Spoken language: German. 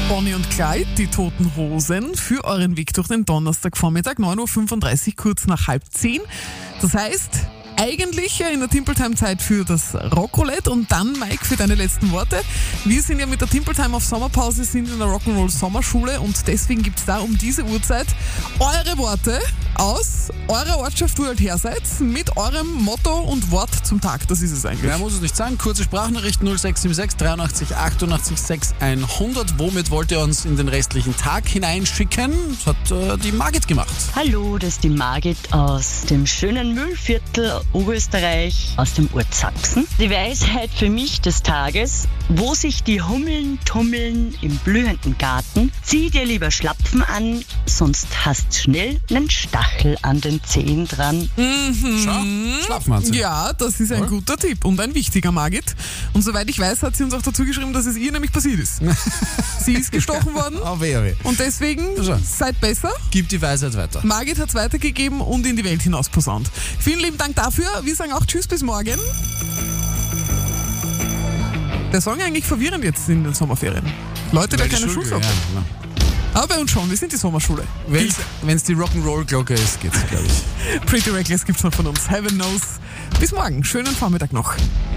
Bonnie und Clyde, die Toten Hosen, für euren Weg durch den Donnerstagvormittag, 9.35 Uhr, kurz nach 9:30. Das heißt, eigentlich in der Timpeltime Zeit für das Rockroulette und dann, Mike, für deine letzten Worte. Wir sind ja mit der Timpeltime auf Sommerpause, sind in der Rock'n'Roll Sommerschule und deswegen gibt es da um diese Uhrzeit eure Worte aus eurer Ortschaft, wo ihr halt her seid, mit eurem Motto und Wort zum Tag. Das ist es eigentlich. Mehr muss es nicht sein. Kurze Sprachnachricht 0676 83 88 6100. Womit wollt ihr uns in den restlichen Tag hineinschicken? Das hat die Margit gemacht. Hallo, das ist die Margit aus dem schönen Mühlviertel Oberösterreich, aus dem Ort Sachsen. Die Weisheit für mich des Tages: Wo sich die Hummeln tummeln im blühenden Garten, zieh dir lieber Schlapfen an, sonst hast schnell nen Stachel an den Zehen dran. Schau, Schlapfen anziehen. Ja, das ist ein guter Tipp und ein wichtiger, Margit. Und soweit ich weiß, hat sie uns auch dazu geschrieben, dass es ihr nämlich passiert ist. Sie ist gestochen worden Oh weh. und deswegen Schau. seid besser. Gib die Weisheit weiter. Margit hat es weitergegeben und in die Welt hinaus posaunt. Vielen lieben Dank dafür. Wir sagen auch Tschüss bis morgen. Der Song eigentlich verwirrend jetzt in den Sommerferien. Leute, der keine Schulglocke. Ja. Aber bei uns schon, wir sind die Sommerschule. Wenn es die Rock'n'Roll-Glocke ist, geht's, glaube ich. Pretty Reckless gibt's noch von uns. Heaven knows. Bis morgen. Schönen Vormittag noch.